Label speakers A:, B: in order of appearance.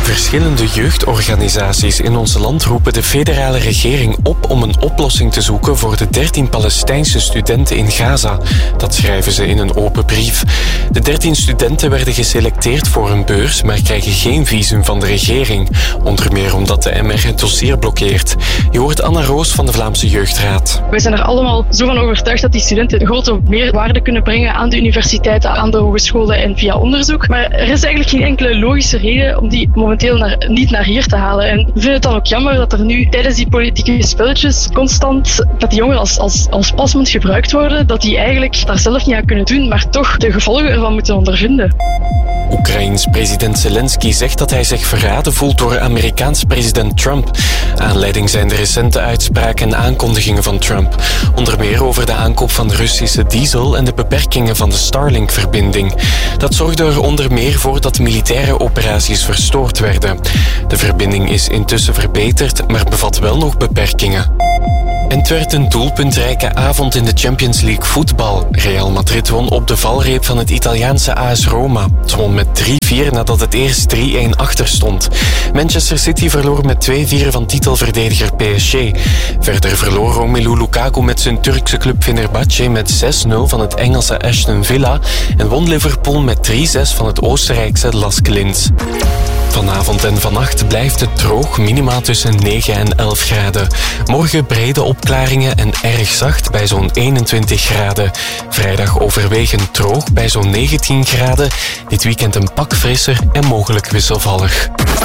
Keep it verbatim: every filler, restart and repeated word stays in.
A: Verschillende jeugdorganisaties in ons land roepen de federale regering op om een oplossing te zoeken voor de dertien Palestijnse studenten in Gaza. Dat schrijven ze in een open brief. De dertien studenten werden geselecteerd voor een beurs, maar krijgen geen visum van de regering. Onder meer omdat de M R het dossier blokkeert. Je hoort Anna Roos van de Vlaamse Jeugdraad.
B: Wij zijn er allemaal zo van overtuigd dat die studenten een grote meerwaarde kunnen brengen aan de universiteiten, aan de hogescholen en via onderzoek. Maar er is eigenlijk geen enkele logische reden om die momenteel naar, niet naar hier te halen. En we vinden het dan ook jammer dat er nu tijdens die politieke spelletjes constant dat die jongeren als, als, als pasmunt gebruikt worden, dat die eigenlijk daar zelf niet aan kunnen doen, maar toch de gevolgen ervan moeten ondervinden.
A: Oekraïens president Zelensky zegt dat hij zich verraden voelt door Amerikaans president Trump. Aanleiding zijn de recente uitspraken en aankondigingen van Trump. Onder meer over de aankoop van Russische diesel en de beperkingen van de Starlink-verbinding. Dat zorgde er onder meer voor dat militaire operaties verstoord werden. De verbinding is intussen verbeterd, maar bevat wel nog beperkingen. En het werd een doelpuntrijke avond in de Champions League voetbal. Real Madrid won op de valreep van het Italiaanse A S Roma. Het won met drie vier nadat het eerst drie-een achter stond. Manchester City verloor met twee vier van titelverdediger P S G. Verder verloor Romelu Lukaku met zijn Turkse club Fenerbahce met zes nul van het Engelse Aston Villa en won Liverpool met drie zes van het Oostenrijkse Lask Linz. Vanavond en vannacht blijft het droog, minimaal tussen negen en elf graden. Morgen brede opklaringen en erg zacht bij zo'n eenentwintig graden. Vrijdag overwegend droog bij zo'n negentien graden. Dit weekend een pak frisser en mogelijk wisselvallig.